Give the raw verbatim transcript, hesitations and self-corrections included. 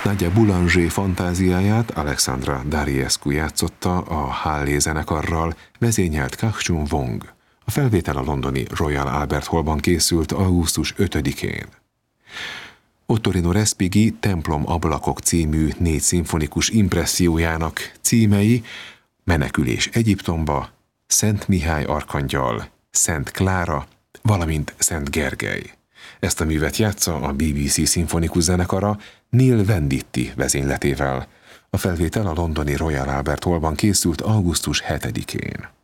Nadja Boulanger fantáziáját Alexandra Dariescu játszotta a Hallé zenekarral, vezényelt Kak-chung Wong. A felvétel a londoni Royal Albert Hallban készült augusztus ötödikén. Ottorino Respighi Templom ablakok című négy szimfonikus impressziójának címei Menekülés Egyiptomba, Szent Mihály arkangyal, Szent Klára, valamint Szent Gergely. Ezt a művet játsza a bé bé cé szimfonikus zenekara Neil Venditti vezényletével. A felvétel a londoni Royal Albert Hallban készült augusztus hetedikén.